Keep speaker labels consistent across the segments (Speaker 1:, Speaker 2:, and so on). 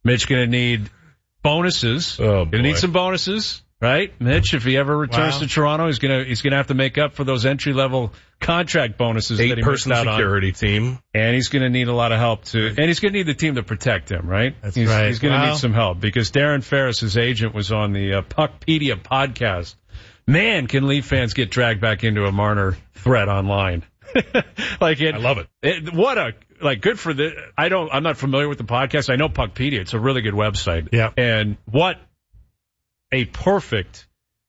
Speaker 1: Mitch going to need bonuses.
Speaker 2: Oh,
Speaker 1: going to need some bonuses, right? Mitch, if he ever returns to Toronto, he's going to have to make up for those entry-level contract bonuses that he missed out on.
Speaker 2: 8-person security team.
Speaker 1: And he's going to need a lot of help, too. And he's going to need the team to protect him, right?
Speaker 3: That's right.
Speaker 1: He's going to need some help because Darren Ferris, his agent, was on the Puckpedia podcast. Man, can Leaf fans get dragged back into a Marner thread online. I love it. Good for I'm not familiar with the podcast. I know Puckpedia. It's a really good website.
Speaker 3: Yeah.
Speaker 1: And what a perfect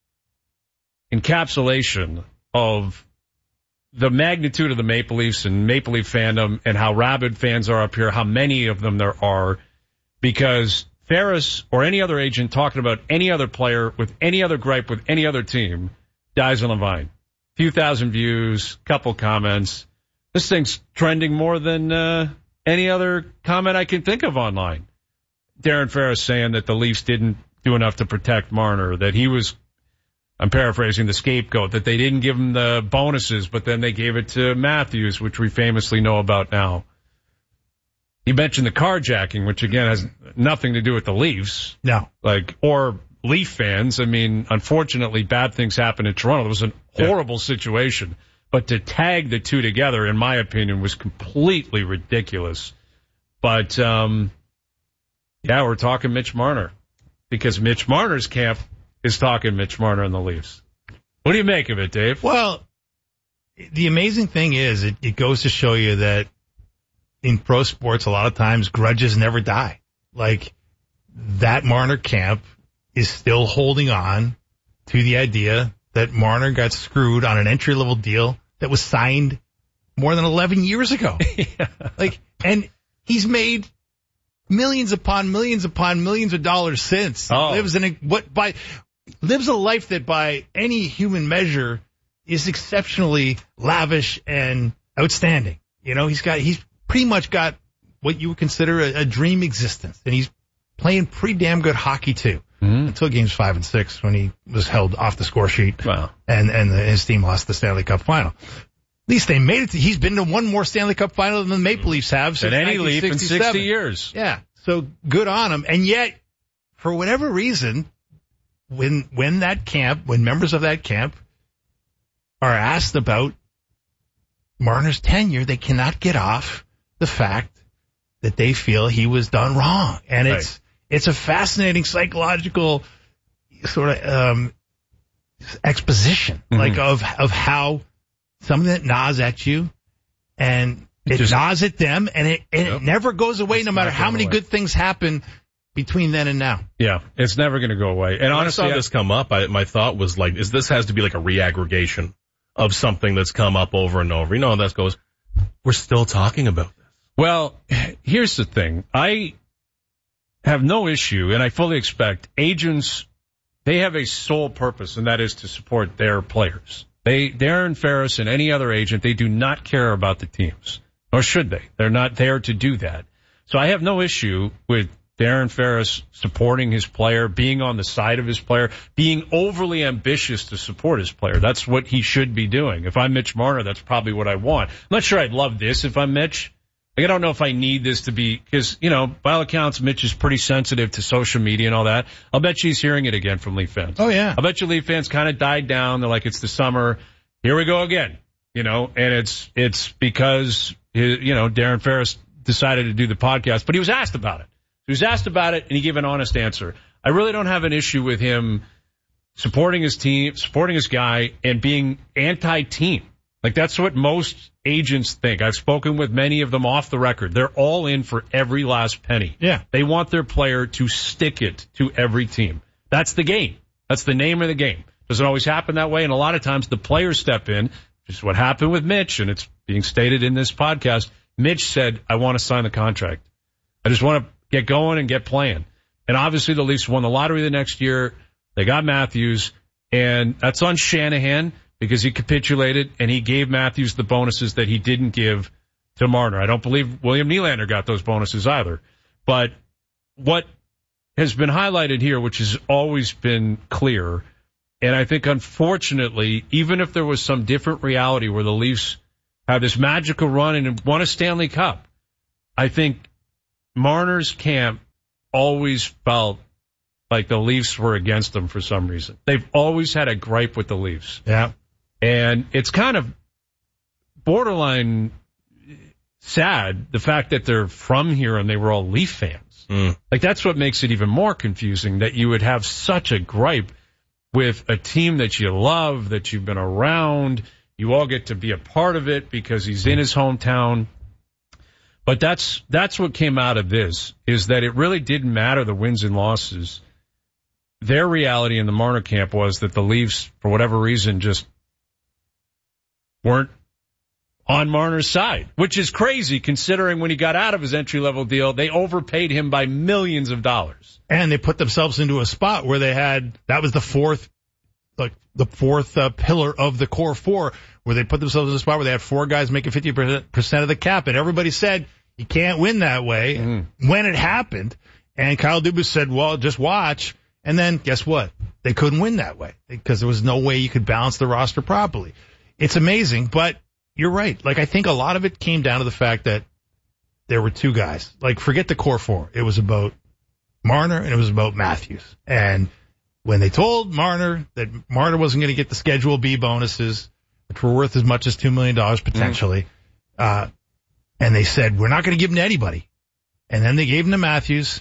Speaker 1: encapsulation of the magnitude of the Maple Leafs and Maple Leaf fandom and how rabid fans are up here, how many of them there are, because Ferris or any other agent talking about any other player with any other gripe with any other team dies on the vine. Few thousand views, couple comments. This thing's trending more than any other comment I can think of online. Darren Ferris saying that the Leafs didn't do enough to protect Marner, that he was, I'm paraphrasing, the scapegoat, that they didn't give him the bonuses, but then they gave it to Matthews, which we famously know about now. He mentioned the carjacking, which again has nothing to do with the Leafs.
Speaker 3: No.
Speaker 1: Or Leaf fans. I mean, unfortunately, bad things happen in Toronto. It was a horrible situation. But to tag the two together, in my opinion, was completely ridiculous. But, we're talking Mitch Marner. Because Mitch Marner's camp is talking Mitch Marner and the Leafs. What do you make of it, Dave?
Speaker 3: Well, the amazing thing is it goes to show you that in pro sports, a lot of times grudges never die. That Marner camp is still holding on to the idea that Marner got screwed on an entry-level deal that was signed more than 11 years ago. And he's made millions upon millions upon millions of dollars since. Lives a life that by any human measure is exceptionally lavish and outstanding. He's pretty much got what you would consider a dream existence, and he's playing pretty damn good hockey too. Until games 5 and 6 when he was held off the score sheet.
Speaker 1: Wow.
Speaker 3: And his team lost the Stanley Cup final. At least they made it. He's been to one more Stanley Cup final than the Maple Leafs have since
Speaker 1: any Leaf in 60 years.
Speaker 3: Yeah. So good on him. And yet, for whatever reason, when members of that camp are asked about Marner's tenure, they cannot get off the fact that they feel he was done wrong. And it's a fascinating psychological sort of exposition, of how something that gnaws at you, and it gnaws at them, and it never goes away, no matter how many good things happen between then and now.
Speaker 1: Yeah, it's never going to go away. And honestly,
Speaker 2: when I saw this come up, my thought was this has to be like a reaggregation of something that's come up over and over. That goes, we're still talking about this.
Speaker 1: Well, here's the thing. I have no issue, and I fully expect agents, they have a sole purpose, and that is to support their players. Darren Ferris and any other agent, they do not care about the teams, nor should they. They're not there to do that. So I have no issue with Darren Ferris supporting his player, being on the side of his player, being overly ambitious to support his player. That's what he should be doing. If I'm Mitch Marner, that's probably what I want. I'm not sure I'd love this if I'm Mitch. I don't know if I need this to be, because, by all accounts, Mitch is pretty sensitive to social media and all that. I'll bet you he's hearing it again from Leaf fans.
Speaker 3: Oh, yeah.
Speaker 1: I bet you Leaf fans kind of died down. They're like, it's the summer. Here we go again. And it's because, Darren Ferris decided to do the podcast, but he was asked about it. He was asked about it, and he gave an honest answer. I really don't have an issue with him supporting his team, supporting his guy, and being anti-team. That's what most agents think. I've spoken with many of them off the record. They're all in for every last penny.
Speaker 3: Yeah.
Speaker 1: They want their player to stick it to every team. That's the game. That's the name of the game. Doesn't always happen that way, and a lot of times the players step in, which is what happened with Mitch, and it's being stated in this podcast. Mitch said, I want to sign the contract. I just want to get going and get playing. And obviously the Leafs won the lottery the next year. They got Matthews, and that's on Shanahan, because he capitulated and he gave Matthews the bonuses that he didn't give to Marner. I don't believe William Nylander got those bonuses either. But what has been highlighted here, which has always been clear, and I think unfortunately, even if there was some different reality where the Leafs have this magical run and won a Stanley Cup, I think Marner's camp always felt like the Leafs were against them for some reason. They've always had a gripe with the Leafs.
Speaker 3: Yeah.
Speaker 1: And it's kind of borderline sad, the fact that they're from here and they were all Leaf fans. Like, that's what makes it even more confusing, that you would have such a gripe with a team that you love, that you've been around. You all get to be a part of it because he's in his hometown. But that's what came out of this, is that it really didn't matter the wins and losses. Their reality in the Marner camp was that the Leafs, for whatever reason, just weren't on Marner's side, which is crazy considering when he got out of his entry-level deal, they overpaid him by millions of dollars.
Speaker 3: And they put themselves into a spot where that was the fourth pillar of the core four, where they put themselves in a spot where they had four guys making 50% of the cap, and everybody said, you can't win that way when it happened. And Kyle Dubas said, well, just watch. And then guess what? They couldn't win that way because there was no way you could balance the roster properly. It's amazing, but you're right. Like, I think a lot of it came down to the fact that there were two guys. Like, forget the core four. It was about Marner and it was about Matthews. And when they told Marner that Marner wasn't going to get the Schedule B bonuses, which were worth as much as $2 million potentially, and they said, we're not going to give them to anybody. And then they gave them to Matthews.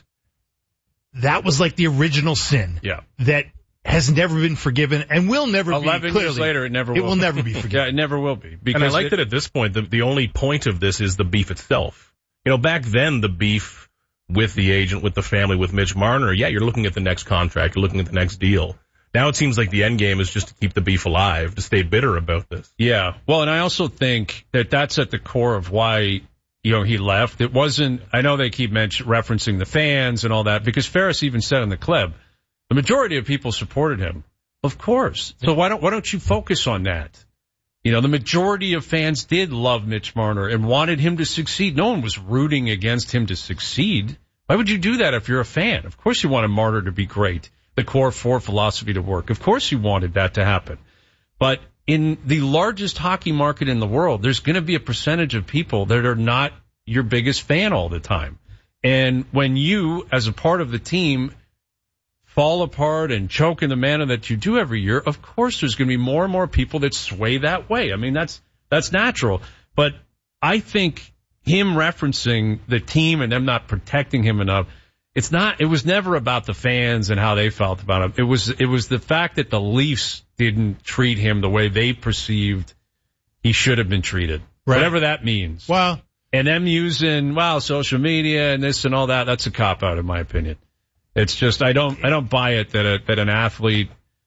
Speaker 3: That was like the original sin.
Speaker 1: Yeah.
Speaker 3: That has never been forgiven and will never be.
Speaker 1: 11 years later, it
Speaker 3: will never be forgiven.
Speaker 1: Yeah, it never will be.
Speaker 2: And I like that at this point, the only point of this is the beef itself. You know, back then, the beef with the agent, with the family, with Mitch Marner, yeah, you're looking at the next contract, you're looking at the next deal. Now it seems like the end game is just to keep the beef alive, to stay bitter about this.
Speaker 1: Yeah. Well, and I also think that that's at the core of why, he left. It wasn't, I know they keep referencing the fans and all that, because Ferris even said in the clip, the majority of people supported him. Of course. So why don't you focus on that? The majority of fans did love Mitch Marner and wanted him to succeed. No one was rooting against him to succeed. Why would you do that if you're a fan? Of course you wanted Marner to be great, the core four philosophy to work. Of course you wanted that to happen. But in the largest hockey market in the world, there's going to be a percentage of people that are not your biggest fan all the time. And when you, as a part of the team, fall apart and choke in the manner that you do every year, of course there's going to be more and more people that sway that way. I mean, that's natural. But I think him referencing the team and them not protecting him enough, it was never about the fans and how they felt about him. It was the fact that the Leafs didn't treat him the way they perceived he should have been treated. Right. Whatever that means.
Speaker 3: Well,
Speaker 1: and them using, social media and this and all that, that's a cop-out in my opinion. It's just, I don't buy it that an athlete,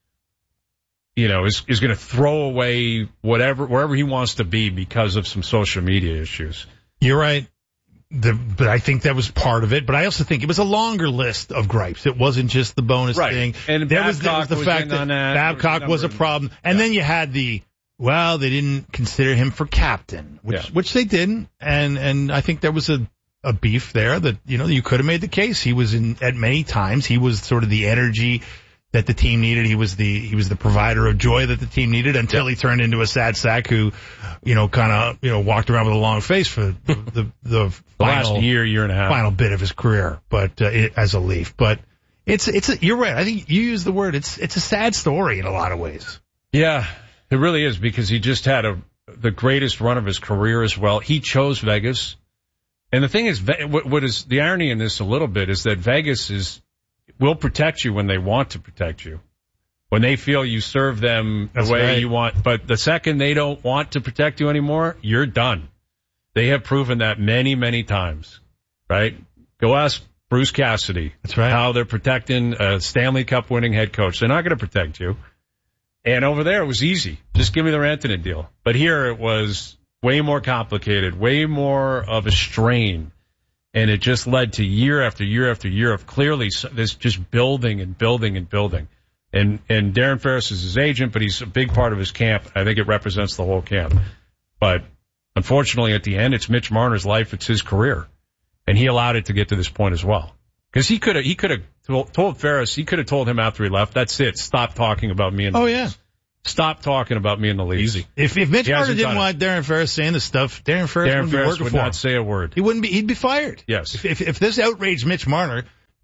Speaker 1: is going to throw away wherever he wants to be because of some social media issues.
Speaker 3: You're right. But I think that was part of it. But I also think it was a longer list of gripes. It wasn't just the bonus thing.
Speaker 1: And there was the fact that
Speaker 3: Babcock was a problem. And then you had they didn't consider him for captain, which they didn't. And I think there was a beef there that, you could have made the case. He was at many times, he was sort of the energy that the team needed. He was the provider of joy that the team needed until he turned into a sad sack who, walked around with a long face for the
Speaker 1: last year and a half,
Speaker 3: final bit of his career, but as a Leaf. But you're right. I think you used the word. It's a sad story in a lot of ways.
Speaker 1: Yeah, it really is, because he just had the greatest run of his career as well. He chose Vegas. And the thing is, what is the irony in this a little bit is that Vegas will protect you when they want to protect you, when they feel you serve them the way you want. But the second they don't want to protect you anymore, you're done. They have proven that many, many times, right? Go ask Bruce Cassidy.
Speaker 3: That's right.
Speaker 1: How they're protecting a Stanley Cup winning head coach. They're not going to protect you. And over there it was easy. Just give me the Rantanen deal. But here it was way more complicated, way more of a strain. And it just led to year after year after year of clearly this just building and building and building. And Darren Ferris is his agent, but he's a big part of his camp. I think it represents the whole camp. But unfortunately, at the end, it's Mitch Marner's life. It's his career. And he allowed it to get to this point as well. Because he could have told Ferris, he could have told him after he left, that's it. Stop talking about me and the Leafs. Stop talking about me and the Leafs.
Speaker 3: Easy. If Mitch Marner didn't want Darren Ferris saying this stuff, Darren Ferris wouldn't be working
Speaker 1: would
Speaker 3: for him.
Speaker 1: Not say a word.
Speaker 3: He'd be fired.
Speaker 1: Yes.
Speaker 3: If this outraged Mitch Marner,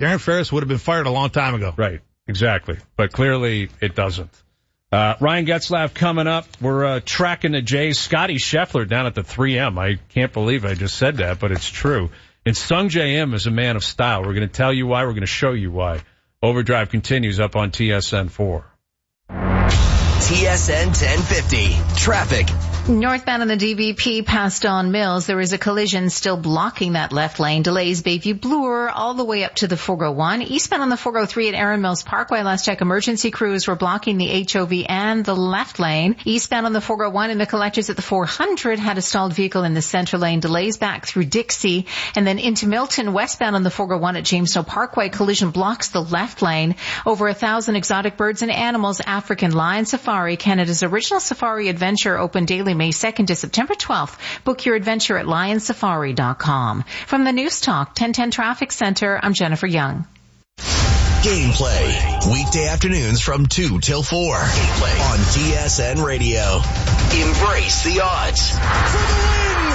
Speaker 3: Darren Ferris would have been fired a long time ago.
Speaker 1: Right, exactly. But clearly it doesn't. Ryan Getzlaff coming up. We're tracking the Jays. Scotty Scheffler down at the 3M. I can't believe I just said that, but it's true. And Sung J M is a man of style. We're going to tell you why. We're going to show you why. Overdrive continues up on TSN 4.
Speaker 4: TSN 1050. Traffic.
Speaker 5: Northbound on the DVP past Don Mills, there is a collision still blocking that left lane. Delays Bayview Bloor all the way up to the 401. Eastbound on the 403 at Erin Mills Parkway, last check, emergency crews were blocking the HOV and the left lane. Eastbound on the 401 in the collectors at the 400 had a stalled vehicle in the center lane. Delays back through Dixie and then into Milton. Westbound on the 401 at James Snow Parkway, collision blocks the left lane. Over 1,000 exotic birds and animals. African Lion Safari, Canada's original safari adventure, open daily May 2nd to September 12th. Book your adventure at lionsafari.com. From the News Talk 1010 Traffic Center, I'm Jennifer Young.
Speaker 4: Gameplay. Weekday afternoons from 2 till 4. Gameplay on TSN Radio. Embrace the odds. For the win!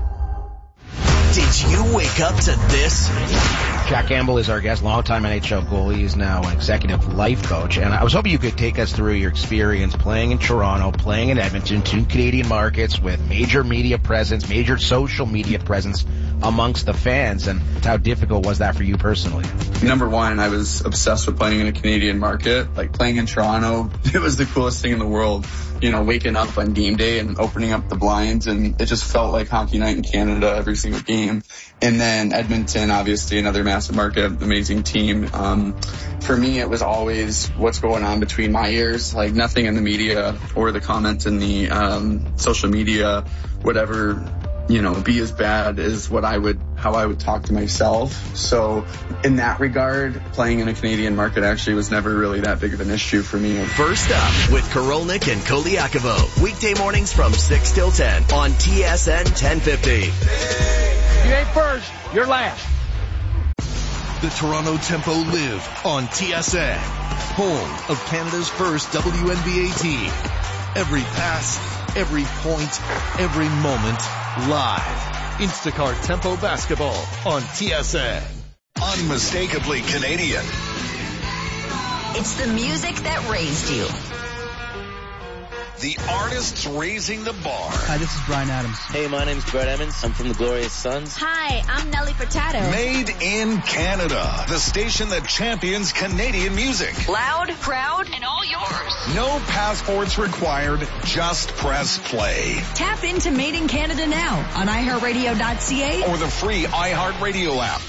Speaker 4: Did you wake up to this?
Speaker 6: Jack Campbell is our guest, longtime NHL goalie. He's now an executive life coach. And I was hoping you could take us through your experience playing in Toronto, playing in Edmonton, 2 Canadian markets with major media presence, major social media presence amongst the fans. And how difficult was that for you personally?
Speaker 7: Number one, I was obsessed with playing in a Canadian market. Like playing in Toronto, it was the coolest thing in the world. You know, waking up on game day and opening up the blinds, and it just felt like hockey night in Canada every single game. And then Edmonton, obviously another massive market, amazing team. For me, it was always what's going on between my ears, like nothing in the media or the comments in the social media, whatever, you know, be as bad as how I would talk to myself. So in that regard, playing in a Canadian market actually was never really that big of an issue for me.
Speaker 4: First up with Korolnik and Koliakovo. Weekday mornings from 6 till 10 on TSN 1050.
Speaker 8: You ain't first, you're last.
Speaker 9: The Toronto Tempo live on TSN, home of Canada's first WNBA team. Every pass, every point, every moment, live. Instacart Tempo Basketball on TSN. Unmistakably Canadian.
Speaker 10: It's the music that raised you.
Speaker 9: The artists raising the bar.
Speaker 11: Hi, this is Bryan Adams.
Speaker 12: Hey, my name's Brett Emmons. I'm from the Glorious Sons.
Speaker 10: Hi, I'm Nelly Furtado.
Speaker 9: Made in Canada. The station that champions Canadian music.
Speaker 10: Loud, proud, and all yours.
Speaker 9: No passports required. Just press play.
Speaker 10: Tap into Made in Canada now on iHeartRadio.ca
Speaker 9: or the free iHeartRadio app.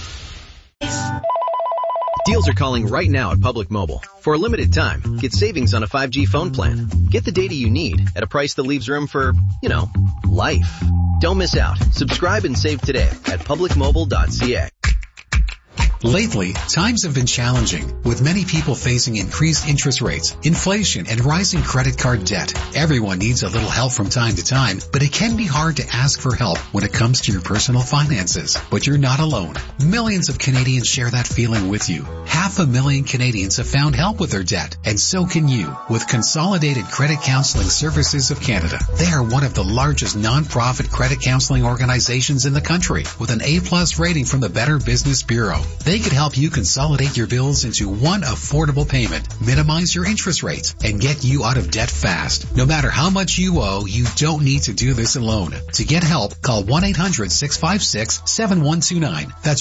Speaker 13: Deals are calling right now at Public Mobile. For a limited time, get savings on a 5G phone plan. Get the data you need at a price that leaves room for, life. Don't miss out. Subscribe and save today at publicmobile.ca.
Speaker 14: Lately, times have been challenging, with many people facing increased interest rates, inflation, and rising credit card debt. Everyone needs a little help from time to time, but it can be hard to ask for help when it comes to your personal finances. But you're not alone. Millions of Canadians share that feeling with you. 500,000 Canadians have found help with their debt, and so can you with Consolidated Credit Counseling Services of Canada. They are one of the largest non-profit credit counseling organizations in the country, with an A+ rating from the Better Business Bureau. They could help you consolidate your bills into one affordable payment, minimize your interest rates, and get you out of debt fast. No matter how much you owe, you don't need to do this alone. To get help, call 1-800-656-7129. That's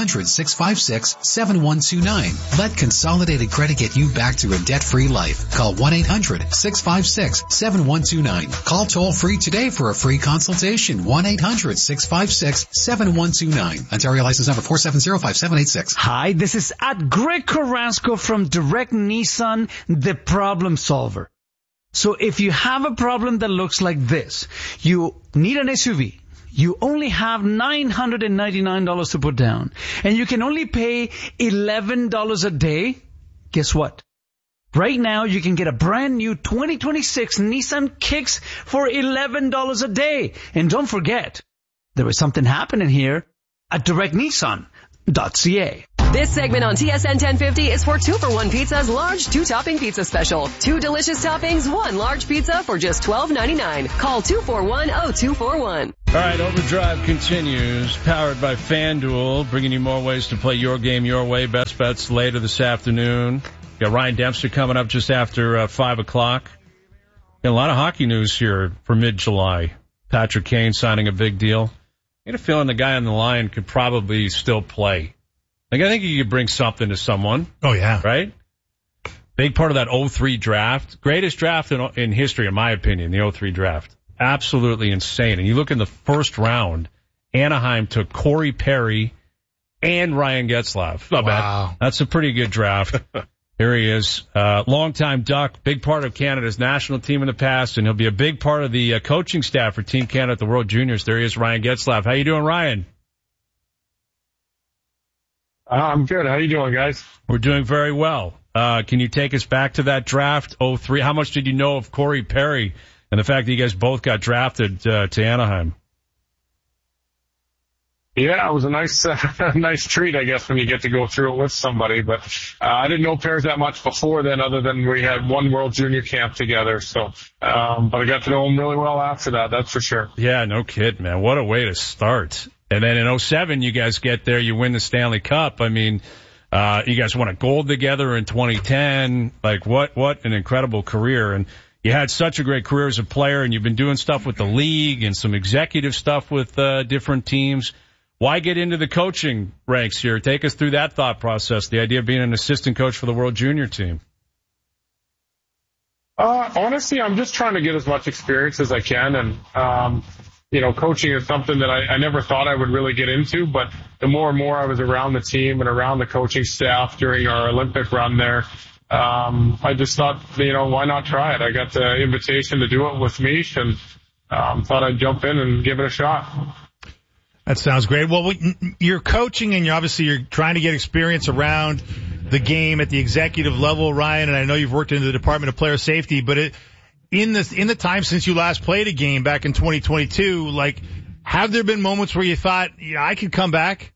Speaker 14: 1-800-656-7129. Let Consolidated Credit get you back to a debt-free life. Call 1-800-656-7129. Call toll-free today for a free consultation. 1-800-656-7129. Ontario license number 4705786.
Speaker 11: Hi, this is at Greg Carrasco from Direct Nissan, the problem solver. So if you have a problem that looks like this, you need an SUV. You only have $999 to put down, and you can only pay $11 a day. Guess what? Right now, you can get a brand new 2026 Nissan Kicks for $11 a day. And don't forget, there is something happening here at directnissan.ca.
Speaker 15: This segment on TSN 1050 is for 2-for-1 Pizza's large 2-topping pizza special. 2 delicious toppings, 1 large pizza for just $12.99. Call 241-0241.
Speaker 1: All right, Overdrive continues, powered by FanDuel, bringing you more ways to play your game your way. Best bets later this afternoon. Got Ryan Dempster coming up just after 5 o'clock. Got a lot of hockey news here for mid-July. Patrick Kane signing a big deal. I get a feeling the guy on the line could probably still play. I think he could bring something to someone.
Speaker 3: Oh, yeah.
Speaker 1: Right? Big part of that 03 draft. Greatest draft in history, in my opinion, the 03 draft. Absolutely insane. And you look in the first round, Anaheim took Corey Perry and Ryan Getzlaf.
Speaker 2: Not bad.
Speaker 1: That's a pretty good draft. Here he is. Longtime Duck, big part of Canada's national team in the past, and he'll be a big part of the coaching staff for Team Canada at the World Juniors. There he is, Ryan Getzlaf. How you doing, Ryan?
Speaker 16: I'm good. How you doing, guys?
Speaker 1: We're doing very well. Can you take us back to that draft, 03? How much did you know of Corey Perry and the fact that you guys both got drafted to Anaheim?
Speaker 16: Yeah, it was a nice treat, I guess, when you get to go through it with somebody. But I didn't know Perry that much before then, other than we had one World Junior camp together. So, but I got to know him really well after that, that's for sure.
Speaker 1: Yeah, no kid, man. What a way to start. And then in 07, you guys get there, you win the Stanley Cup. I mean, you guys won a gold together in 2010. Like, what an incredible career. And you had such a great career as a player, and you've been doing stuff with the league and some executive stuff with different teams. Why get into the coaching ranks here? Take us through that thought process, the idea of being an assistant coach for the World Junior team.
Speaker 16: Honestly, I'm just trying to get as much experience as I can. And, coaching is something that I never thought I would really get into, but the more and more I was around the team and around the coaching staff during our Olympic run there, I just thought, why not try it? I got the invitation to do it with Mish and thought I'd jump in and give it a shot.
Speaker 3: That sounds great. Well, you're coaching and you're trying to get experience around the game at the executive level, Ryan, and I know you've worked in the Department of Player Safety, but in the time since you last played a game back in 2022, like, have there been moments where you thought, I could come back?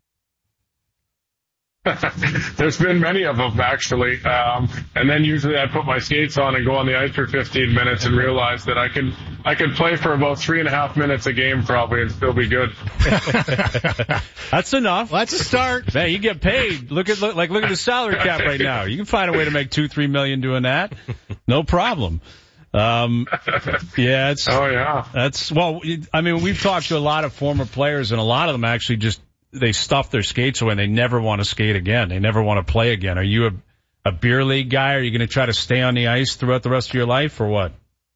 Speaker 16: There's been many of them, actually. And then usually I put my skates on and go on the ice for 15 minutes and realize that I can play for about 3.5 minutes a game probably and still be good.
Speaker 1: That's enough.
Speaker 3: Well, that's a start.
Speaker 1: Man, you get paid. Look at the salary cap right now. You can find a way to make $2-3 million doing that. No problem. Yeah, we've talked to a lot of former players, and a lot of them actually just, they stuff their skates away and they never want to skate again. They never want to play again. Are you a beer league guy? Are you going to try to stay on the ice throughout the rest of your life, or what?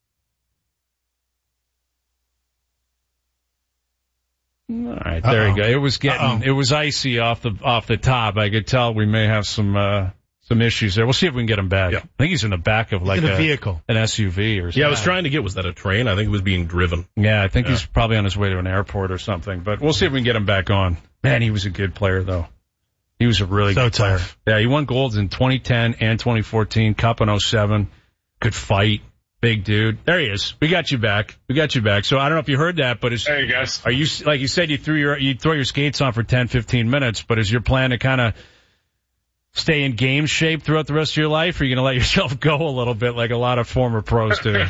Speaker 1: All right, there you go. It was icy off the top. I could tell we may have some issues there. We'll see if we can get him back. Yeah. I think he's in the back of like
Speaker 3: a vehicle,
Speaker 1: an SUV or something.
Speaker 2: Yeah, I was trying to get, was that a train? I think it was being driven.
Speaker 1: Yeah, I think he's probably on his way to an airport or something, but we'll see if we can get him back on. Man, he was a good player though. He was a really good player. Yeah, he won golds in 2010 and 2014, Cup in 07. Could fight. Big dude. There he is. We got you back. So I don't know if you heard that, but
Speaker 16: hey guys.
Speaker 1: Are you, like you said, you throw your skates on for 10, 15 minutes, but is your plan to kind of stay in game shape throughout the rest of your life, or are you going to let yourself go a little bit like a lot of former pros do?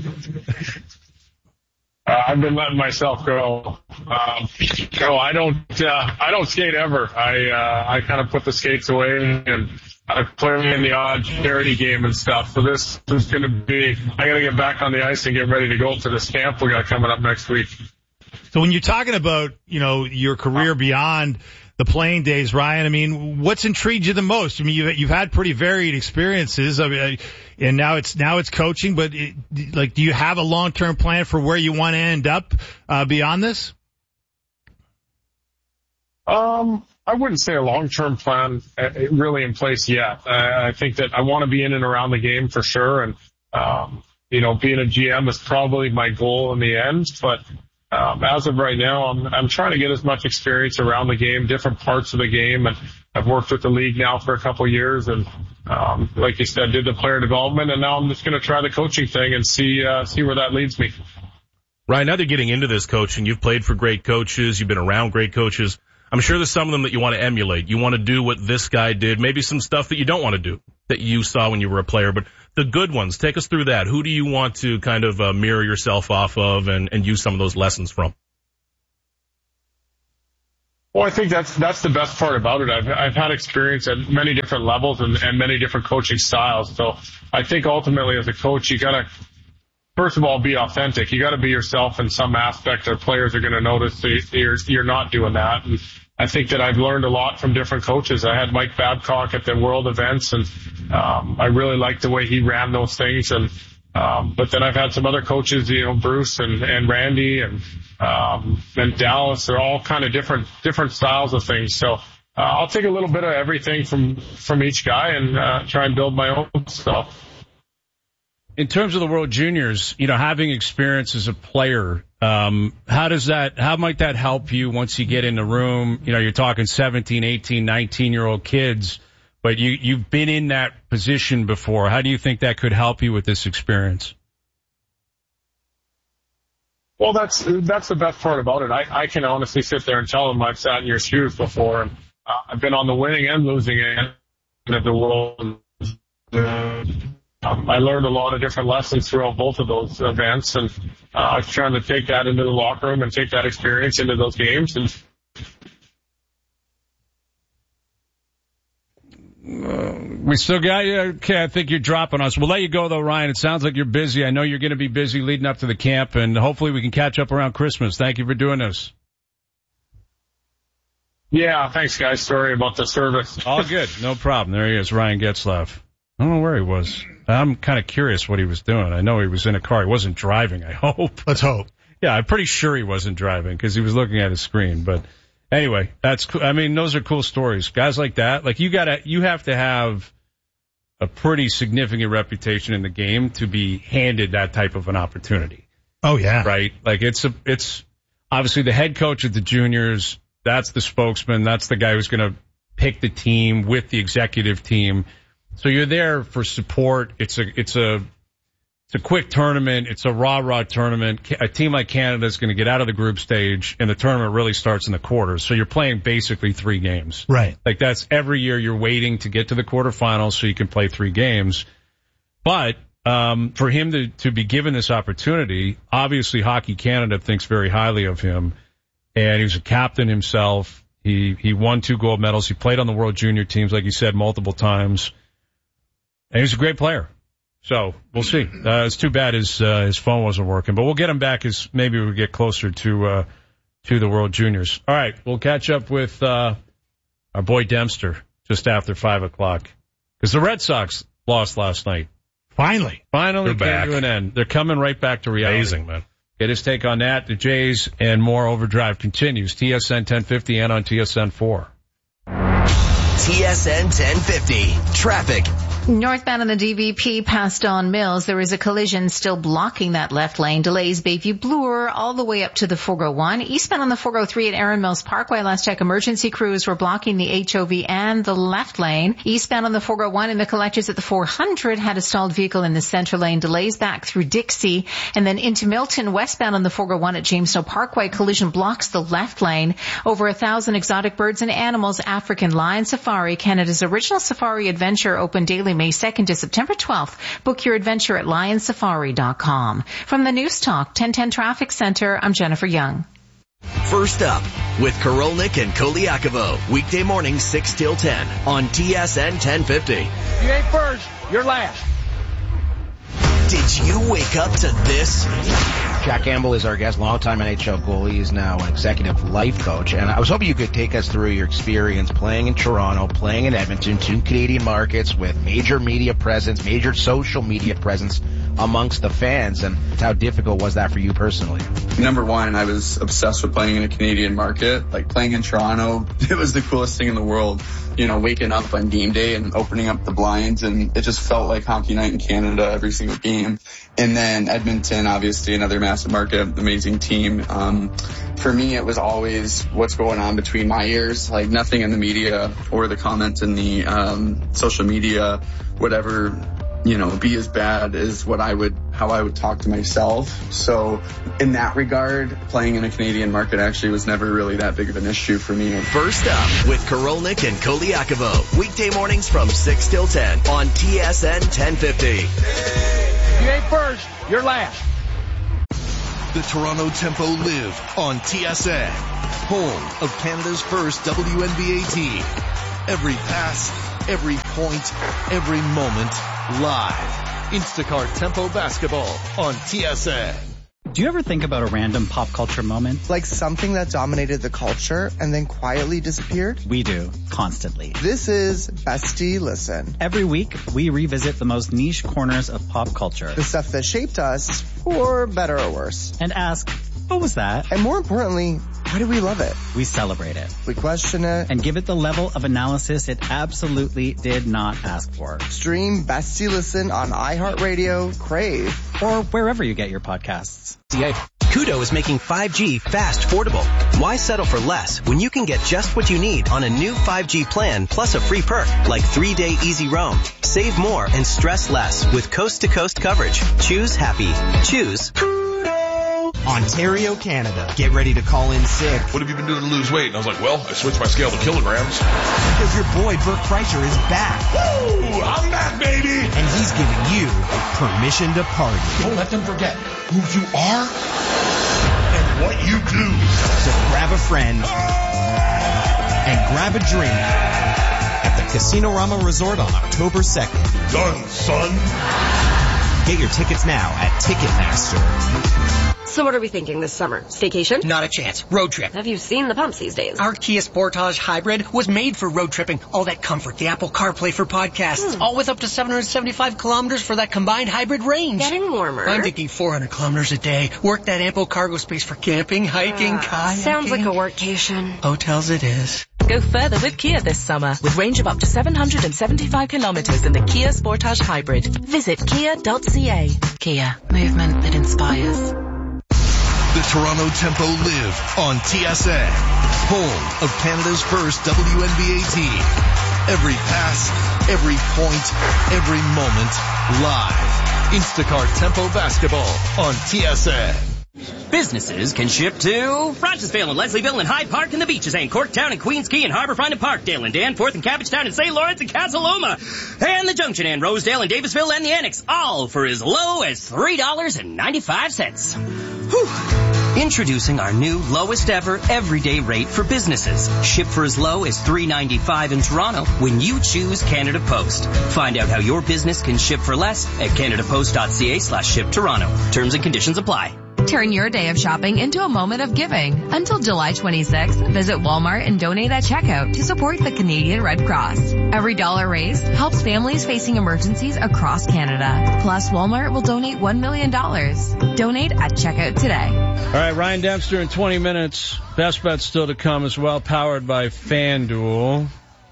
Speaker 16: I've been letting myself go. I don't skate ever. I kind of put the skates away and I play in the odd charity game and stuff. So this is going to be, I got to get back on the ice and get ready to go to this camp we got coming up next week.
Speaker 3: So when you're talking about, your career beyond the playing days, Ryan, I mean, what's intrigued you the most? I mean, you've had pretty varied experiences. I mean, and now it's coaching, but do you have a long-term plan for where you want to end up, beyond this?
Speaker 16: I wouldn't say a long-term plan really in place yet. I think that I want to be in and around the game for sure. And, being a GM is probably my goal in the end, but as of right now, I'm trying to get as much experience around the game, different parts of the game, and I've worked with the league now for a couple of years, and like you said, did the player development, and now I'm just going to try the coaching thing and see where that leads me.
Speaker 2: Ryan, now that you're getting into this coaching, you've played for great coaches, you've been around great coaches. I'm sure there's some of them that you want to emulate. You want to do what this guy did, maybe some stuff that you don't want to do that you saw when you were a player, but the good ones, take us through that. Who do you want to kind of mirror yourself off of and use some of those lessons from?
Speaker 16: Well, I think that's the best part about it. I've had experience at many different levels and many different coaching styles. So I think ultimately as a coach, you gotta, first of all, be authentic. You gotta be yourself in some aspect, or players are gonna notice that you're not doing that. And I think that I've learned a lot from different coaches. I had Mike Babcock at the World events, and I really liked the way he ran those things. And but then I've had some other coaches, Bruce and Randy and Dallas. They're all kind of different styles of things. So I'll take a little bit of everything from each guy and try and build my own stuff.
Speaker 1: In terms of the World Juniors, having experience as a player, how might that help you once you get in the room? You're talking 17, 18, 19-year-old kids, but you've been in that position before. How do you think that could help you with this experience?
Speaker 16: Well, that's the best part about it. I can honestly sit there and tell them I've sat in your shoes before, and I've been on the winning and losing end of the world. I learned a lot of different lessons throughout both of those events, and I was trying to take that into the locker room and take that experience into those games. And
Speaker 1: we still got you. Okay, I think you're dropping us. We'll let you go, though, Ryan. It sounds like you're busy. I know you're going to be busy leading up to the camp, and hopefully we can catch up around Christmas. Thank you for doing this.
Speaker 16: Yeah, thanks, guys. Sorry about the service.
Speaker 1: All good. No problem. There he is, Ryan Getzlaf. I don't know where he was. I'm kind of curious what he was doing. I know he was in a car. He wasn't driving, I hope.
Speaker 3: Let's hope.
Speaker 1: Yeah, I'm pretty sure he wasn't driving because he was looking at his screen. But anyway, that's cool. I mean, those are cool stories. Guys like that, like you have to have a pretty significant reputation in the game to be handed that type of an opportunity.
Speaker 3: Oh, yeah.
Speaker 1: Right? Like it's obviously the head coach of the juniors. That's the spokesman. That's the guy who's going to pick the team with the executive team. So you're there for support. It's a quick tournament. It's a rah-rah tournament. A team like Canada is going to get out of the group stage, and the tournament really starts in the quarters. So you're playing basically 3 games.
Speaker 3: Right.
Speaker 1: Like that's every year you're waiting to get to the quarterfinals so you can play 3 games. But for him to be given this opportunity, obviously Hockey Canada thinks very highly of him, and he was a captain himself. He won 2 gold medals. He played on the World Junior teams, like you said, multiple times. And he's a great player. So we'll see. It's too bad his phone wasn't working, but we'll get him back as maybe we get closer to the World Juniors. All right. We'll catch up with, our boy Dempster just after 5:00 because the Red Sox lost last night.
Speaker 3: Finally
Speaker 1: came
Speaker 3: back
Speaker 1: to an end. They're coming right back to reality.
Speaker 2: Amazing, man.
Speaker 1: Get his take on that. The Jays and more Overdrive continues. TSN 1050 and on TSN 4.
Speaker 4: TSN 1050. Traffic.
Speaker 5: Northbound on the DVP past Don Mills, there is a collision still blocking that left lane. Delays Bayview Bloor all the way up to the 401. Eastbound on the 403 at Erin Mills Parkway, last check emergency crews were blocking the HOV and the left lane. Eastbound on the 401 in the collectors at the 400 had a stalled vehicle in the center lane. Delays back through Dixie and then into Milton. Westbound on the 401 at James Snow Parkway, collision blocks the left lane. Over 1,000 exotic birds and animals. African Lion Safari, Canada's original safari adventure, open daily May 2nd to September 12th. Book your adventure at lionsafari.com. From the News Talk 1010 Traffic Center, I'm Jennifer Young.
Speaker 4: First up with Korolnik and Koliakovo. Weekday morning 6 till 10 on TSN 1050.
Speaker 8: You ain't first, you're last.
Speaker 4: Did you wake up to this?
Speaker 6: Jack Campbell is our guest, longtime NHL goalie. He's now an executive life coach. And I was hoping you could take us through your experience playing in Toronto, playing in Edmonton, 2 Canadian markets with major media presence, major social media presence amongst the fans. And how difficult was that for you personally?
Speaker 7: Number one, I was obsessed with playing in a Canadian market. Like playing in Toronto, it was the coolest thing in the world. Waking up on game day and opening up the blinds, and it just felt like hockey night in Canada every single game. And then Edmonton, obviously another massive market, amazing team. For me, it was always what's going on between my ears, like nothing in the media or the comments in the social media, whatever, be as bad as what I would how I would talk to myself. So in that regard, playing in a Canadian market actually was never really that big of an issue for me.
Speaker 4: First Up with Korolnik and Koliakovo. Weekday mornings from 6 till 10 on TSN 1050.
Speaker 8: You ain't first, you're last.
Speaker 9: The Toronto Tempo live on TSN, home of Canada's first WNBA team. Every pass, every point, every moment, live. Instacart Tempo Basketball on TSN.
Speaker 17: Do you ever think about a random pop culture moment?
Speaker 18: Like something that dominated the culture and then quietly disappeared?
Speaker 17: We do, constantly.
Speaker 18: This is Bestie Listen.
Speaker 17: Every week, we revisit the most niche corners of pop culture.
Speaker 18: The stuff that shaped us, for better or worse.
Speaker 17: And ask, what was that?
Speaker 18: And more importantly, why do we love it?
Speaker 17: We celebrate it.
Speaker 18: We question it.
Speaker 17: And give it the level of analysis it absolutely did not ask for.
Speaker 18: Stream Bestie Listen on iHeartRadio, Crave,
Speaker 17: or wherever you get your podcasts.
Speaker 13: Kudo is making 5G fast affordable. Why settle for less when you can get just what you need on a new 5G plan plus a free perk like 3-day easy roam. Save more and stress less with coast-to-coast coverage. Choose happy. Choose
Speaker 19: Ontario, Canada. Get ready to call in sick.
Speaker 20: What have you been doing to lose weight? And I was like, well, I switched my scale to kilograms.
Speaker 19: Because your boy, Bert Kreischer, is back.
Speaker 20: Woo! I'm back, baby!
Speaker 19: And he's giving you permission to party.
Speaker 20: Don't let them forget who you are and what you do.
Speaker 19: So grab a friend and grab a drink at the Casino Rama Resort on October 2nd.
Speaker 20: Done, son.
Speaker 19: Get your tickets now at Ticketmaster.
Speaker 21: So what are we thinking this summer? Staycation?
Speaker 22: Not a chance. Road trip.
Speaker 21: Have you seen the pumps these days?
Speaker 22: Our Kia Sportage Hybrid was made for road tripping. All that comfort, the Apple CarPlay for podcasts, all with up to 775 kilometers for that combined hybrid range.
Speaker 21: Getting warmer.
Speaker 22: I'm thinking 400 kilometers a day. Work that ample cargo space for camping, hiking, kayaking.
Speaker 21: Sounds like a workcation.
Speaker 22: Hotels it is.
Speaker 23: Go further with Kia this summer with range of up to 775 kilometers in the Kia Sportage Hybrid. Visit kia.ca. Kia. Movement that inspires.
Speaker 9: The Toronto Tempo live on TSN, home of Canada's first WNBA team. Every pass, every point, every moment, live. Instacart Tempo Basketball on TSN.
Speaker 24: Businesses can ship to Rochesville and Leslieville and Hyde Park and the Beaches and Corktown and Queens Quay and Harbourfront and Parkdale and Danforth and Cabbagetown and St. Lawrence and Casaloma and the Junction and Rosedale and Davisville and the Annex, all for as low as $3.95. Whew. Introducing our new lowest ever everyday rate for businesses. Ship for as low as $3.95 in Toronto when you choose Canada Post. Find out how your business can ship for less at canadapost.ca/ship Toronto. Terms and conditions apply.
Speaker 25: Turn your day of shopping into a moment of giving. Until July 26th, visit Walmart and donate at checkout to support the Canadian Red Cross. Every dollar raised helps families facing emergencies across Canada. Plus, Walmart will donate $1 million. Donate at checkout today.
Speaker 1: All right, Ryan Dempster in 20 minutes. Best bets still to come as well, powered by FanDuel.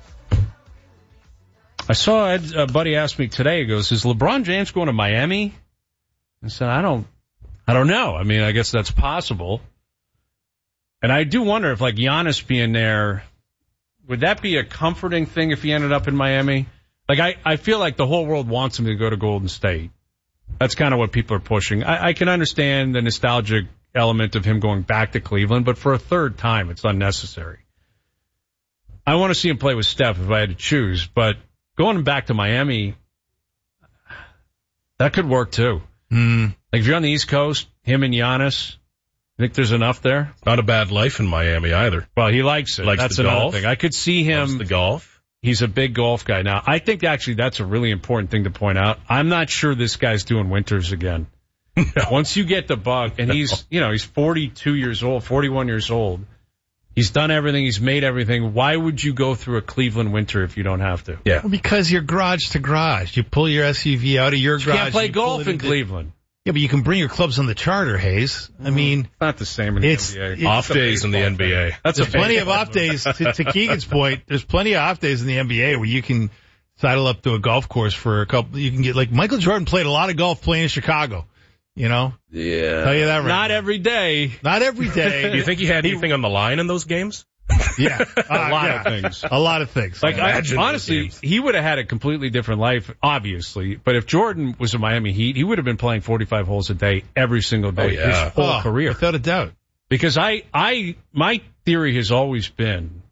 Speaker 1: I saw a buddy ask me today, he goes, is LeBron James going to Miami? I said, I don't know. I mean, I guess that's possible. And I do wonder if, like, Giannis being there, would that be a comforting thing if he ended up in Miami? Like, I feel like the whole world wants him to go to Golden State. That's kind of what people are pushing. I can understand the nostalgic element of him going back to Cleveland, but for a third time, it's unnecessary. I want to see him play with Steph if I had to choose, but going back to Miami, that could work too. Like, if you're on the East Coast, him and Giannis, I think there's enough there.
Speaker 2: Not a bad life in Miami either.
Speaker 1: Well, he likes it.
Speaker 2: Likes
Speaker 1: that's
Speaker 2: the
Speaker 1: another
Speaker 2: golf.
Speaker 1: thing. I could see him.
Speaker 2: Loves the golf.
Speaker 1: He's a big golf guy. Now, I think actually that's a really important thing to point out. I'm not sure this guy's doing winters again. No. Once you get the bug, and he's 42 years old, 41 years old. He's done everything. He's made everything. Why would you go through a Cleveland winter if you don't have to?
Speaker 2: Yeah.
Speaker 3: Well, because you're garage to garage. You pull your SUV out of your garage.
Speaker 1: You can't play golf in Cleveland.
Speaker 3: Yeah, but you can bring your clubs on the charter, Hayes. I mean,
Speaker 1: not the same in the NBA.
Speaker 2: Off days in the NBA.
Speaker 3: There's plenty of off days. To Keegan's point, there's plenty of off days in the NBA where you can sidle up to a golf course for a couple. You can get, like, Michael Jordan played a lot of golf playing in Chicago. You know?
Speaker 1: Yeah.
Speaker 3: Tell you that right
Speaker 1: Not
Speaker 3: now.
Speaker 1: every day.
Speaker 3: Not every day.
Speaker 2: Do you think he had anything on the line in those games?
Speaker 3: Yeah.
Speaker 1: A lot of things.
Speaker 3: A lot of things.
Speaker 1: Like, honestly, he would have had a completely different life, obviously. But if Jordan was a Miami Heat, he would have been playing 45 holes a day every single day his whole career.
Speaker 3: Without a doubt.
Speaker 1: Because my theory has always been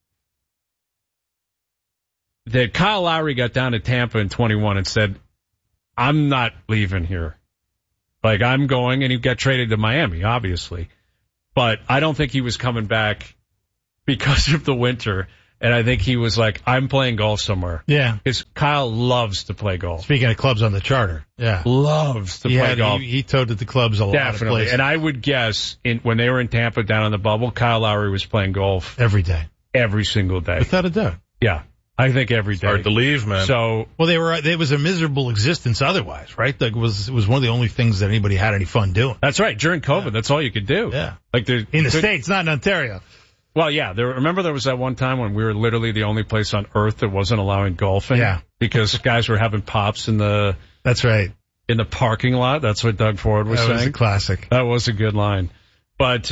Speaker 1: that Kyle Lowry got down to Tampa in 21 and said, I'm not leaving here. Like, I'm going, and he got traded to Miami, obviously. But I don't think he was coming back because of the winter. And I think he was like, I'm playing golf somewhere.
Speaker 3: Yeah.
Speaker 1: Because Kyle loves to play golf.
Speaker 3: Speaking of clubs on the charter. Yeah.
Speaker 1: Loves to play golf.
Speaker 3: He toted the clubs a lot of places.
Speaker 1: And I would guess when they were in Tampa down on the bubble, Kyle Lowry was playing golf.
Speaker 3: Every day.
Speaker 1: Every single day.
Speaker 3: Without a doubt.
Speaker 1: Yeah. I think every day.
Speaker 2: Hard to leave, man.
Speaker 1: So,
Speaker 3: well, it was a miserable existence otherwise, right? Like, it was one of the only things that anybody had any fun doing.
Speaker 1: That's right. During COVID, that's all you could do.
Speaker 3: Yeah.
Speaker 1: Like,
Speaker 3: in the States, not in Ontario.
Speaker 1: Well, yeah. Remember there was that one time when we were literally the only place on earth that wasn't allowing golfing?
Speaker 3: Yeah.
Speaker 1: Because guys were having pops in the...
Speaker 3: That's right.
Speaker 1: In the parking lot. That's what Doug Ford was saying.
Speaker 3: That was a classic.
Speaker 1: That was a good line. But,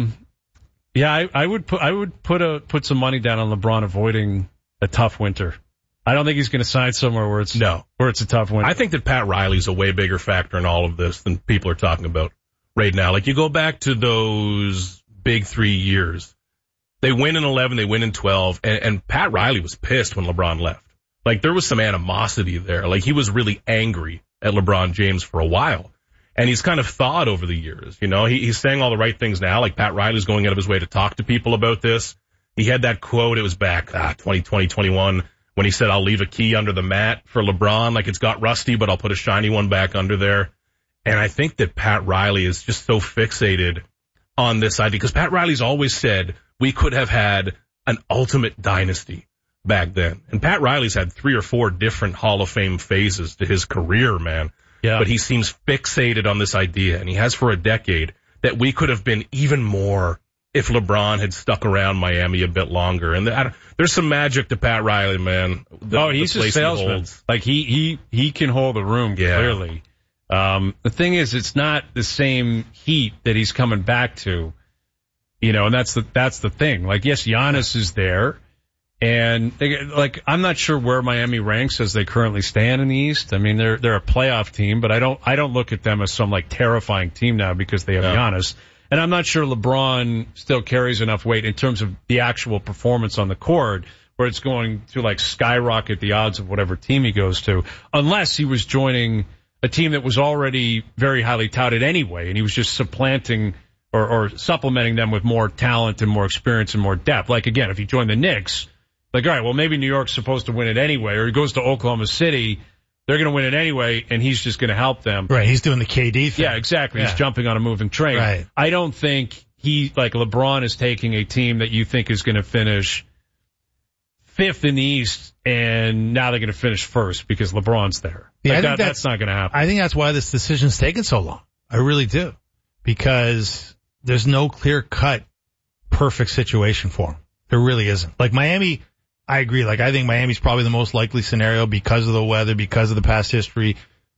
Speaker 1: yeah, I would put some money down on LeBron avoiding a tough winter. I don't think he's going to sign somewhere where it's a tough winter.
Speaker 2: I think that Pat Riley's a way bigger factor in all of this than people are talking about right now. Like, you go back to those big 3 years. They win in 11, they win in 12, and Pat Riley was pissed when LeBron left. Like, there was some animosity there. Like, he was really angry at LeBron James for a while. And he's kind of thawed over the years. You know, he's saying all the right things now. Like, Pat Riley's going out of his way to talk to people about this. He had that quote, it was back 2020, 21, when he said, I'll leave a key under the mat for LeBron. Like, it's got rusty, but I'll put a shiny one back under there. And I think that Pat Riley is just so fixated on this idea, because Pat Riley's always said we could have had an ultimate dynasty back then. And Pat Riley's had 3 or 4 different Hall of Fame phases to his career, man.
Speaker 1: Yeah. But
Speaker 2: he seems fixated on this idea, and he has for a decade, that we could have been even more if LeBron had stuck around Miami a bit longer. And there's some magic to Pat Riley, man.
Speaker 1: He's a salesman. Like, he can hold a room, clearly. The thing is, it's not the same heat that he's coming back to, you know, and that's the thing. Like, yes, Giannis is there, and I'm not sure where Miami ranks as they currently stand in the East. I mean, they're a playoff team, but I don't look at them as some like terrifying team now because they have Giannis. And I'm not sure LeBron still carries enough weight in terms of the actual performance on the court where it's going to like skyrocket the odds of whatever team he goes to, unless he was joining a team that was already very highly touted anyway, and he was just supplanting or supplementing them with more talent and more experience and more depth. Like, again, if he joined the Knicks, like, all right, well, maybe New York's supposed to win it anyway, or he goes to Oklahoma City, they're going to win it anyway, and he's just going to help them.
Speaker 3: Right, he's doing the KD thing.
Speaker 1: Yeah, exactly.
Speaker 3: Yeah.
Speaker 1: He's jumping on a moving train.
Speaker 3: Right.
Speaker 1: I don't think LeBron is taking a team that you think is going to finish 5th in the East, and now they're going to finish 1st because LeBron's there.
Speaker 3: Yeah,
Speaker 1: that's not going to happen.
Speaker 3: I think that's why this decision's taken so long. I really do. Because there's no clear-cut perfect situation for him. There really isn't. Like, Miami, I agree. Like, I think Miami's probably the most likely scenario because of the weather, because of the past history.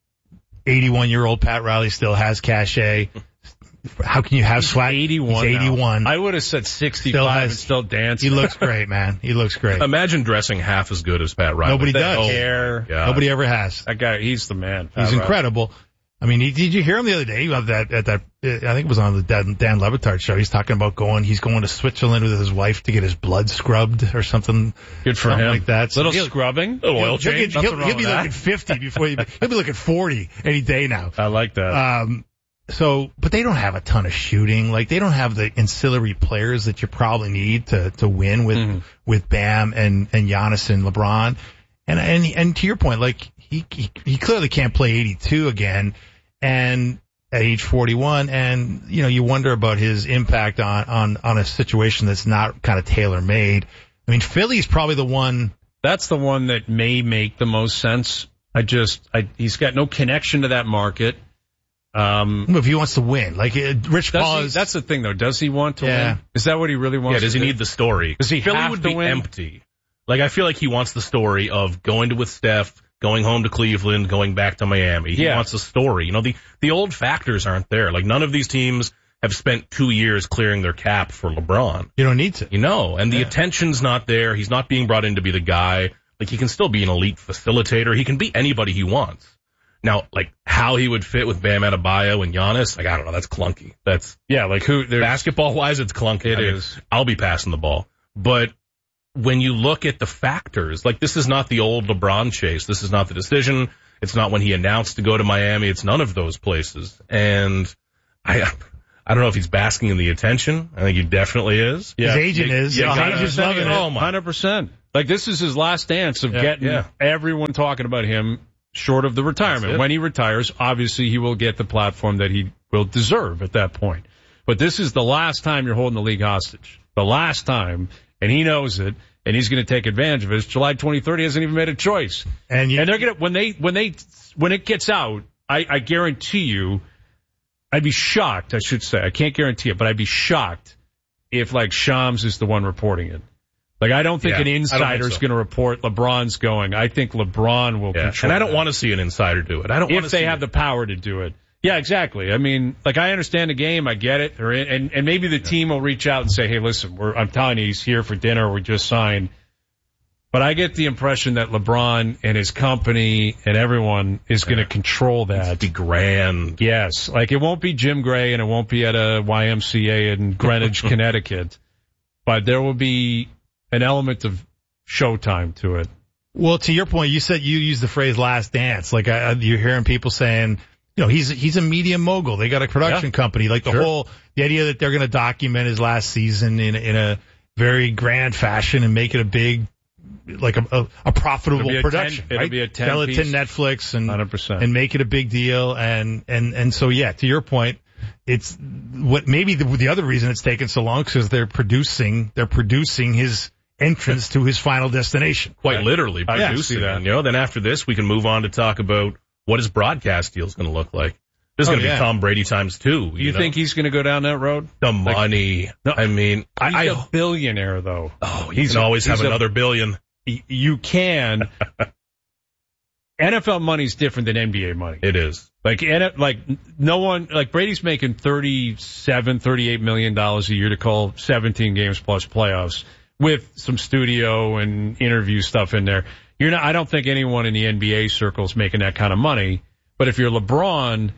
Speaker 3: 81-year-old Pat Riley still has cachet. How can you have swag?
Speaker 1: 81.
Speaker 3: He's 81.
Speaker 1: I would have said 65 and still dancing.
Speaker 3: He looks great, man. He looks great.
Speaker 2: Imagine dressing half as good as Pat Riley.
Speaker 3: Nobody does.
Speaker 1: Care.
Speaker 3: Nobody ever has.
Speaker 1: That guy, he's the man.
Speaker 3: He's incredible. I mean, did you hear him the other day? I think it was on the Dan Le Batard show. He's talking about he's going to Switzerland with his wife to get his blood scrubbed or something.
Speaker 1: Good for him.
Speaker 3: Like that.
Speaker 1: So little scrubbing.
Speaker 2: Oil change.
Speaker 3: He'll be looking 50 before he'll be looking 40 any day now.
Speaker 1: I like that.
Speaker 3: But they don't have a ton of shooting. Like, they don't have the ancillary players that you probably need to win with Bam and Giannis and LeBron. And to your point, like, he clearly can't play 82 again, and at age 41, and, you know, you wonder about his impact on a situation that's not kind of tailor-made. I mean, Philly's probably the one.
Speaker 1: That's the one that may make the most sense. He's got no connection to that market.
Speaker 3: If he wants to win, like Rich Paul is.
Speaker 1: That's the thing, though. Does he want to win? Is that what he really wants?
Speaker 2: Yeah. Does he need the story?
Speaker 1: Does he
Speaker 2: Philly
Speaker 1: have
Speaker 2: would
Speaker 1: to
Speaker 2: be
Speaker 1: win?
Speaker 2: Empty. Like, I feel like he wants the story of going with Steph, going home to Cleveland, going back to Miami. He wants the story. You know, the old factors aren't there. Like, none of these teams have spent 2 years clearing their cap for LeBron.
Speaker 3: You don't need to.
Speaker 2: And the attention's not there. He's not being brought in to be the guy. Like, he can still be an elite facilitator. He can be anybody he wants. Now, like, how he would fit with Bam Adebayo and Giannis, like, I don't know, that's clunky. Basketball-wise, it's clunky.
Speaker 1: It is.
Speaker 2: I'll be passing the ball. But when you look at the factors, like, this is not the old LeBron chase. This is not the decision. It's not when he announced to go to Miami. It's none of those places. And I don't know if he's basking in the attention. I think he definitely is.
Speaker 3: His agent is. His agent's loving it.
Speaker 1: 100%. Like, this is his last dance of getting everyone talking about him short of the retirement. When he retires, obviously he will get the platform that he will deserve at that point. But this is the last time you're holding the league hostage. The last time, and he knows it, and he's going to take advantage of it. It's July 23rd. He hasn't even made a choice. And they're going to, when it gets out, I guarantee you, I'd be shocked, I should say. I can't guarantee it, but I'd be shocked if, like, Shams is the one reporting it. Like, I don't think an insider's going to report LeBron's going. I think LeBron will control.
Speaker 2: And I don't want to see an insider do it. I don't want to see
Speaker 1: if they have the power to do it. Yeah, exactly. I mean, like, I understand the game. I get it. And maybe the team will reach out and say, hey, listen, I'm telling you, he's here for dinner. We just signed. But I get the impression that LeBron and his company and everyone is going to control that.
Speaker 2: It'd be grand.
Speaker 1: Yes. Like, it won't be Jim Gray and it won't be at a YMCA in Greenwich, Connecticut. But there will be an element of showtime to it.
Speaker 3: Well, to your point, you said you used the phrase last dance. Like, you're hearing people saying, you know, he's a media mogul. They got a production company. Like, the idea that they're going to document his last season in a very grand fashion and make it a big, like a profitable production.
Speaker 1: It'll be a 10
Speaker 3: Sell it
Speaker 1: piece,
Speaker 3: to Netflix
Speaker 1: 100%.
Speaker 3: and make it a big deal. And so, yeah, to your point, it's what maybe the other reason it's taken so long because they're producing his entrance to his final destination.
Speaker 2: Quite literally producing that. You know, then after this, we can move on to talk about what his broadcast deal is going to look like. This is going to be Tom Brady times 2.
Speaker 1: You think he's going to go down that road?
Speaker 2: The money. No, I mean,
Speaker 1: he's a billionaire, though.
Speaker 2: Oh, he can always have another billion.
Speaker 1: You can. NFL money's different than NBA money.
Speaker 2: It is.
Speaker 1: Like no one, like Brady's making $38 million a year to call 17 games plus playoffs with some studio and interview stuff in there. I don't think anyone in the NBA circle is making that kind of money. But if you're LeBron,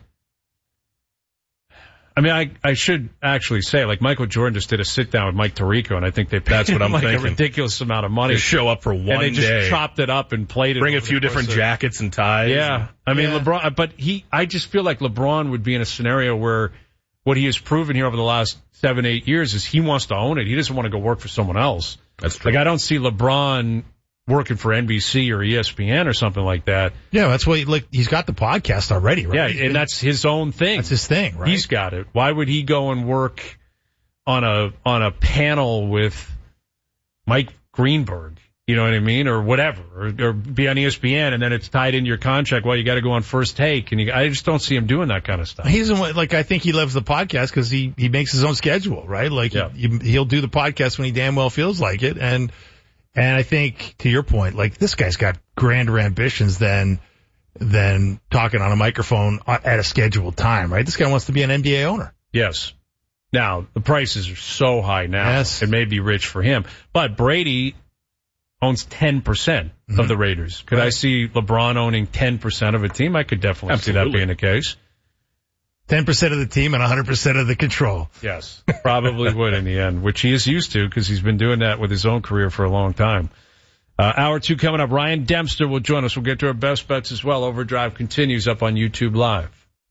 Speaker 1: I mean, I should actually say, like, Michael Jordan just did a sit down with Mike Tirico, and I think they paid
Speaker 2: That's what I'm
Speaker 1: like
Speaker 2: thinking.
Speaker 1: A ridiculous amount of money.
Speaker 2: Just show up for one day.
Speaker 1: And they just chopped it up and played it.
Speaker 2: Bring a few different jackets and ties.
Speaker 1: Yeah. I mean, LeBron, but I just feel like LeBron would be in a scenario where what he has proven here over the last 7-8 years is he wants to own it. He doesn't want to go work for someone else.
Speaker 2: That's true.
Speaker 1: Like, I don't see LeBron working for NBC or ESPN or something like that.
Speaker 3: Yeah, that's what he's got the podcast already, right?
Speaker 1: Yeah, and that's his own thing.
Speaker 3: That's his thing, right?
Speaker 1: He's got it. Why would he go and work on a panel with Mike Greenberg? You know what I mean? Or whatever. Or be on ESPN and then it's tied into your contract. Well, you got to go on First Take. And I just don't see him doing that kind of stuff.
Speaker 3: He doesn't like, I think he loves the podcast because he makes his own schedule, right? Like, he'll do the podcast when he damn well feels like it. And I think, to your point, like, this guy's got grander ambitions than talking on a microphone at a scheduled time, right? This guy wants to be an NBA owner.
Speaker 1: Yes. Now, the prices are so high now. Yes. It may be rich for him. But Brady owns 10% of the Raiders. Could I see LeBron owning 10% of a team? I could definitely see that being the case.
Speaker 3: 10% of the team and 100% of the control.
Speaker 1: Yes, probably would in the end, which he is used to because he's been doing that with his own career for a long time. Hour 2 coming up. Ryan Dempster will join us. We'll get to our best bets as well. Overdrive continues up on YouTube Live.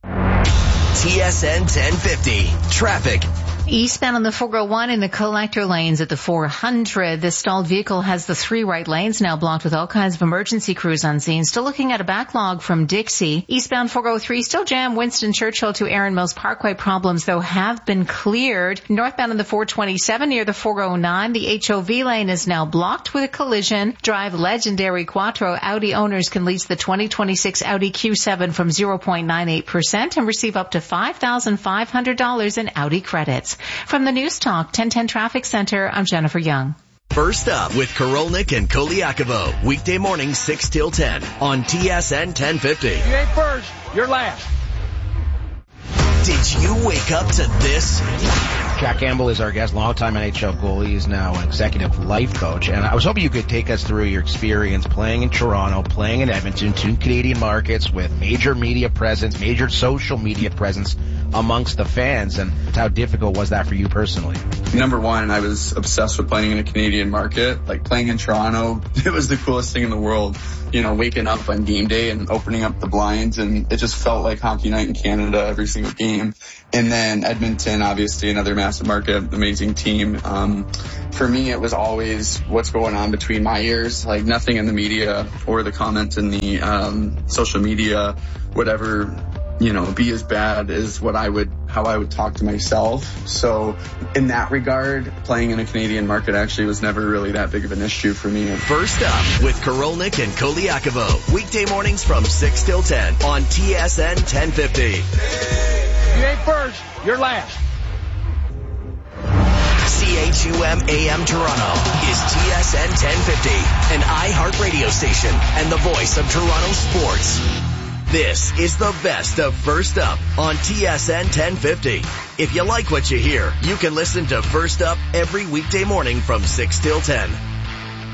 Speaker 4: TSN 1050. Traffic.
Speaker 5: Eastbound on the 401 in the collector lanes at the 400. The stalled vehicle has the 3 right lanes now blocked with all kinds of emergency crews on scene. Still looking at a backlog from Dixie. Eastbound 403 still jammed Winston Churchill to Erin Mills Parkway. Problems, though, have been cleared. Northbound on the 427 near the 409. The HOV lane is now blocked with a collision. Drive legendary Quattro. Audi owners can lease the 2026 Audi Q7 from 0.98% and receive up to $5,500 in Audi credits. From the News Talk 1010 Traffic Center, I'm Jennifer Young.
Speaker 4: First up with Korolnik and Koliakovo. Weekday morning 6 till 10 on TSN 1050.
Speaker 8: You ain't first, you're last.
Speaker 4: Did you wake up to this?
Speaker 6: Jack Campbell is our guest, longtime NHL goalie. He's now an executive life coach. And I was hoping you could take us through your experience playing in Toronto, playing in Edmonton, 2 Canadian markets with major media presence, major social media presence amongst the fans. And how difficult was that for you personally?
Speaker 7: Number one, I was obsessed with playing in a Canadian market. Like playing in Toronto, it was the coolest thing in the world. You know, waking up on game day and opening up the blinds, and it just felt like hockey night in Canada every single game. And then Edmonton, obviously another massive market, amazing team. For me, it was always what's going on between my ears, like nothing in the media or the comments in the social media, whatever, you know, be as bad as how I would talk to myself. So in that regard, playing in a Canadian market actually was never really that big of an issue for me.
Speaker 4: First Up with Korolnik and Koliakovo. Weekday mornings from 6 till 10 on TSN 1050.
Speaker 8: You ain't first, you're last.
Speaker 4: CHUM AM Toronto is TSN 1050, an iHeartRadio station and the voice of Toronto sports. This is the best of First Up on TSN 1050. If you like what you hear, you can listen to First Up every weekday morning from 6 till 10.